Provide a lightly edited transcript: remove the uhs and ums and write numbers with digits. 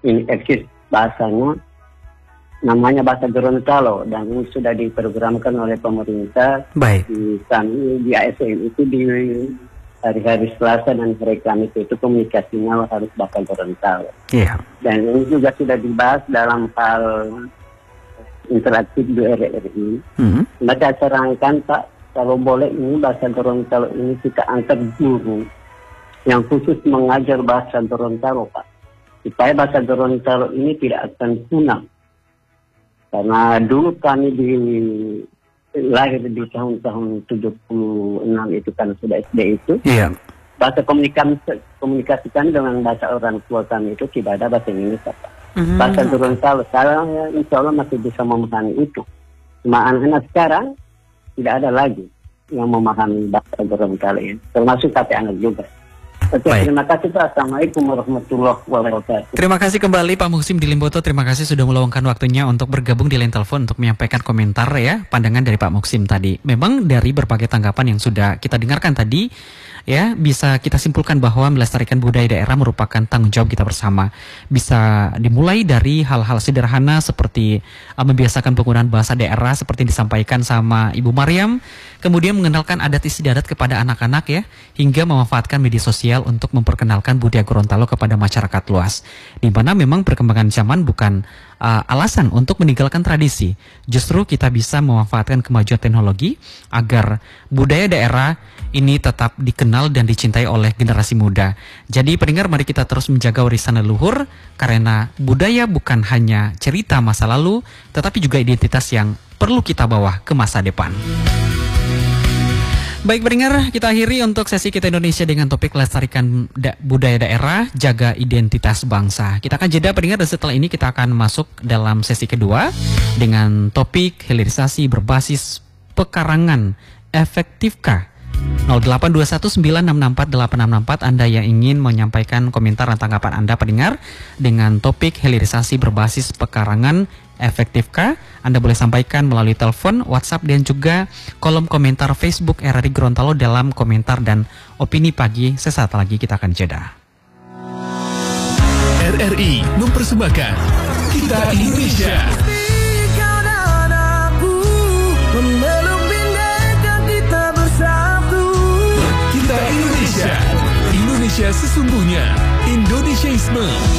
ini eksis bahasanya, namanya bahasa Gorontalo, dan ini sudah diprogramkan oleh pemerintah. Baik. Di kami di ASN itu di hari-hari Selasa dan hari Kamis itu komunikasinya harus bahasa Gorontalo. Iya. Dan ini juga sudah dibahas dalam hal interaktif di RRI. Maka sarankan Pak, kalau boleh ini bahasa Gorontalo ini kita angkat guru yang khusus mengajar bahasa Gorontalo, Pak, supaya bahasa Gorontalo ini tidak akan punah. Karena dulu kami lahir di tahun-tahun 76 itu kan sudah SD itu. Iya. Bahasa komunikasi kami dengan bahasa orang tua kami itu tidak ada bahasa Indonesia, Pak. Bahasa Gorontalo sekarang ya, insya Allah masih bisa memahami itu. Cuma anak-anak sekarang tidak ada lagi yang memahami bahasa Gorontalo ini, termasuk kakek anak juga. Oke, terima kasih Pak. Assalamualaikum warahmatullahi wabarakatuh. Terima kasih kembali Pak Muhsin di Limboto. Terima kasih sudah meluangkan waktunya untuk bergabung di line telepon untuk menyampaikan komentar ya, pandangan dari Pak Muhsin tadi. Memang dari berbagai tanggapan yang sudah kita dengarkan tadi, ya, bisa kita simpulkan bahwa melestarikan budaya daerah merupakan tanggung jawab kita bersama. Bisa dimulai dari hal-hal sederhana seperti membiasakan penggunaan bahasa daerah seperti disampaikan sama Ibu Mariam, kemudian mengenalkan adat istiadat kepada anak-anak ya, hingga memanfaatkan media sosial untuk memperkenalkan budaya Gorontalo kepada masyarakat luas. Di mana memang perkembangan zaman bukan alasan untuk meninggalkan tradisi. Justru kita bisa memanfaatkan kemajuan teknologi agar budaya daerah ini tetap dikenal dan dicintai oleh generasi muda. Jadi pendengar, mari kita terus menjaga warisan leluhur, karena budaya bukan hanya cerita masa lalu, tetapi juga identitas yang perlu kita bawa ke masa depan. Baik pendengar, kita akhiri untuk sesi Kita Indonesia dengan topik lestarikan budaya daerah, jaga identitas bangsa. Kita akan jeda pendengar, dan setelah ini kita akan masuk dalam sesi kedua dengan topik hilirisasi berbasis pekarangan, efektifkah? 082196648664 Anda yang ingin menyampaikan komentar dan tanggapan Anda pendengar dengan topik hilirisasi berbasis pekarangan, efektifkah? Anda boleh sampaikan melalui telepon, WhatsApp, dan juga kolom komentar Facebook RRI Gorontalo dalam komentar dan opini pagi. Sesaat lagi kita akan jeda. RRI mempersembahkan Kita Indonesia. Kita Indonesia. Indonesia sesungguhnya. Indonesiaisme